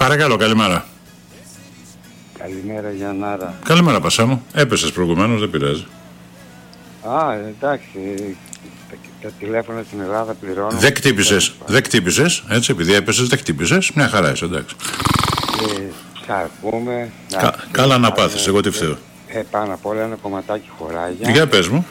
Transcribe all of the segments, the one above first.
Παρακαλώ, καλημέρα. Καλημέρα Γιαννάρα. Καλημέρα Πασά μου. Έπεσες προηγουμένως, δεν πειράζει. Εντάξει. Τα τηλέφωνα στην Ελλάδα πληρώνουν. Δεν κτύπησες, έτσι, επειδή έπεσες δεν κτύπησες. Μια χαρά είσαι, εντάξει. Σαρπούμε. Καλά να πάθεις, εγώ τι φταίω. Πάνω απ' όλα ένα κομματάκι χωράγια. Για πες μου.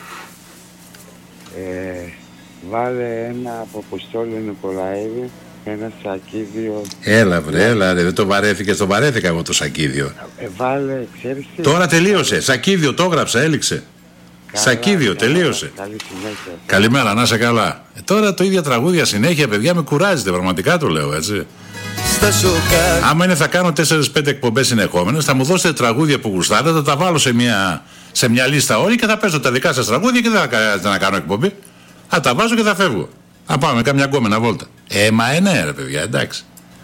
Βάλε ένα από Αποστόλιο Νικολαίδη, ένα σακίδιο. Έλα ρε, δεν το βαρέθηκες, το βαρέθηκα εγώ το σακίδιο. Βάλε, ξέρεις τι. Τώρα τελείωσε, σακίδιο το έγραψα, έληξε. Σακίδιο, τελείωσε. Καλή συνέχεια. Καλημέρα, να είσαι καλά. Τώρα το ίδια τραγούδια συνέχεια, παιδιά, με κουράζετε, πραγματικά το λέω, έτσι. Άμα είναι θα κάνω 4-5 εκπομπές συνεχόμενες, θα μου δώσετε τραγούδια που γουστάρετε, θα τα βάλω σε μια λίστα όλοι και θα παίζω τα δικά σας τραγούδια και δεν θα χρειάζεται να κάνω εκπομπή. Θα τα βάζω και θα φεύγω. Θα πάμε κάμια γκόμενα βόλτα. Μα ναι ρε παιδιά, εντάξει.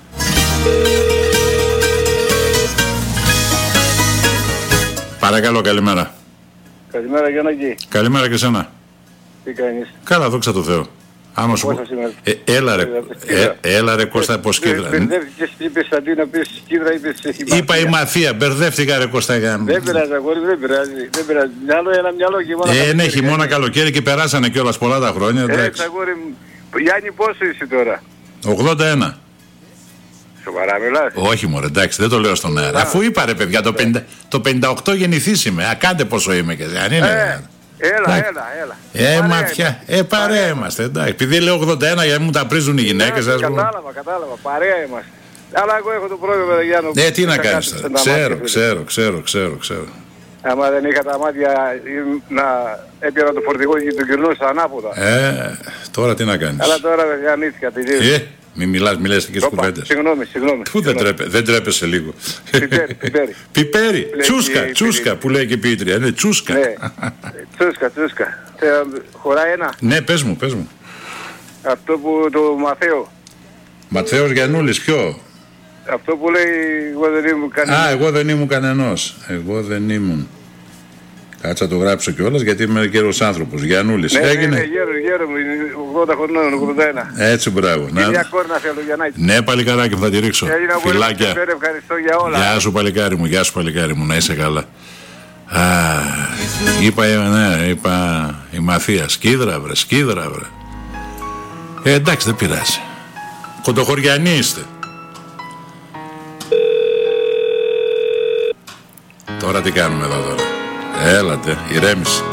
Παρακαλώ, καλημέρα. Καλημέρα Γιάννακη. Καλημέρα και σένα. Τι κάνεις? Καλά, δόξα τω Θεώ. Άμα σου πω. Έλα ρε Κώστα, πως Σκύδρα. Μπερδεύτηκες, είπες αντί να πεις Σκύδρα, είπες Ημαθία. Είπα Ημαθία, μπερδεύτηκα ρε Κώστα. Δεν πειράζει αγόρι, δεν πειράζει. Ένα μυαλό χειμώνα. Ναι, χειμώνα καλοκαίρι και περάσανε κιόλας πολλά τα χρόνια. Έτσι αγόρι μου. Γιάννη, πόσο είσαι τώρα? 81. Σοβαρά μιλάς? Όχι μωρέ, εντάξει, δεν το λέω στον αέρα. Αφού είπα ρε παιδιά, το 58 γεννηθείς είμαι. Κάντε πόσο είμαι και αν είναι. Έλα. Ματιά. Παρέα είμαστε, εντάξει. Επειδή λέω 81 για να μου τα πρίζουν οι γυναίκες. Κατάλαβα. Παρέα είμαστε. Αλλά εγώ έχω το πρόβλημα, Γιάννο. Τι να κάνεις τώρα. Ξέρω. Άμα δεν είχα τα μάτια να έπιανα το φορτηγό και το κυρνούσα ανάποδα. Τώρα τι να κάνεις. Αλλά τώρα δεν ανήθηκα τη ζωή. Μη μιλάς και κουβέντες. Συγγνώμη. Πού δεν τρέπεσαι λίγο. Πιπέρι. Τσούσκα που λέει και η ποιήτρια. Είναι τσούσκα. Τσούσκα. Χωράει ένα. Ναι, πες μου. Αυτό που το Μαθαίο. Ματθαίος Γιαννούλης, ποιο? Αυτό που λέει εγώ δεν ήμουν κανένας. Εγώ δεν ήμουν κανένας. Εγώ δεν ήμουν. Κάτσα το γράψω κιόλας γιατί είμαι γέρος άνθρωπος. Γιαννούλης. Έγινε. Ναι, γέρο μου, 80 χρονών, 81. Έτσι, μπράβο. Μια κόρνα θέλω, Γιαννάκη. Ναι, παλικάράκι μου, θα τη ρίξω. Φιλάκια. Ευχαριστώ για όλα. Γεια σου, παλικάρι μου, να είσαι καλά. Είπα η Μαθία. Σκύδρα, βρε. Εντάξει, δεν πειράζει. Κοντοχωριανοί είστε. Τώρα τι κάνουμε εδώ τώρα? Έλατε, ηρέμησε.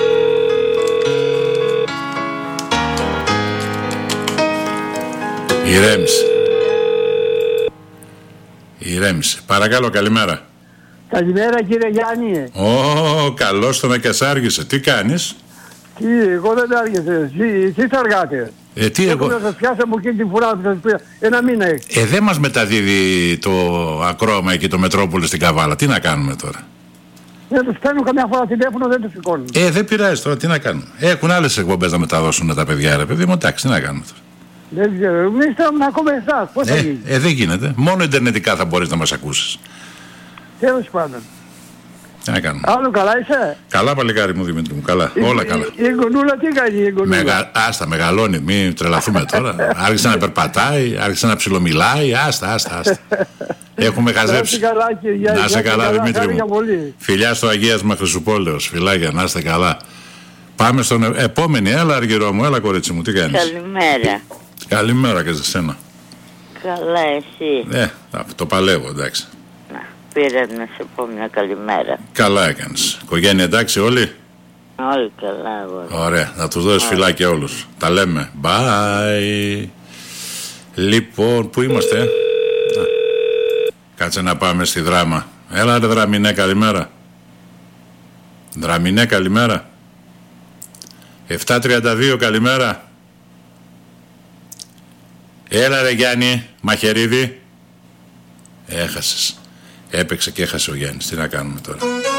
Ηρέμησε. Παρακαλώ, καλημέρα. Καλημέρα κύριε Γιάννη. Καλώς το με κασάργησε. Τι κάνεις? Εγώ δεν άργησα. Εσείς αργάτε. Τι εγώ? Θα σας πιάσω από εκείνη την φορά που σας πήρα. Ένα μήνα έχει. Δεν μας μεταδίδει το Ακρόαμα εκεί το Μετρόπολη στην Καβάλα. Τι να κάνουμε τώρα? Δεν τους παίρνω καμιά φορά τηλέφωνο, δεν τους σηκώνουν. Δεν πειράζει τώρα, τι να κάνουμε. Έχουν άλλες εκπομπές να μεταδώσουν τα παιδιά, ρε παιδί μου. Εντάξει, τι να κάνουμε τώρα. Δεν ξέρω. Εμείς θέλουμε ακόμα εσάς. Πώς θα γίνει? Δεν γίνεται. Μόνο ιντερνετικά θα μπορείς να μας ακούσεις. Τέλος πάντων. Τι να κάνουμε. Άλλο καλά είσαι? Καλά, παλικάρι μου, Δημήτρη μου. Καλά. Όλα καλά. Η γονούλα τι κάνει η γονούλα? Άστα, μεγαλώνει. Μην τρελαθούμε τώρα. Άρχισε να περπατάει, άρχισε να ψιλομιλάει. Άστα. Έχουμε χαζέψει. Να είσαι καλά, Δημήτρη μου. Φιλιά στο Αγίασμα Χρυσουπόλεως. Φιλάκια, να είστε καλά. Πάμε στον επόμενη. Έλα, αργυρό μου, έλα, κορίτσι μου, τι κάνεις? Καλημέρα. Καλημέρα και σε σένα. Καλά, εσύ? Το παλεύω, εντάξει. Πήρα να σε πω μια καλημέρα. Καλά έκανες. Οικογένεια εντάξει όλοι? Όλοι καλά, εγώ. Ωραία, να τους δώσεις φιλάκια όλους. Τα λέμε. Bye. Λοιπόν, πού είμαστε? Κάτσε να πάμε στη Δράμα. Έλα ρε Δραμινέ, καλημέρα. Δραμινέ, καλημέρα. 732, καλημέρα. Έλα ρε Γιάννη, Μαχαιρίδη. Έχασες. Έπαιξε και έχασε ο Γιάννης. Τι να κάνουμε τώρα?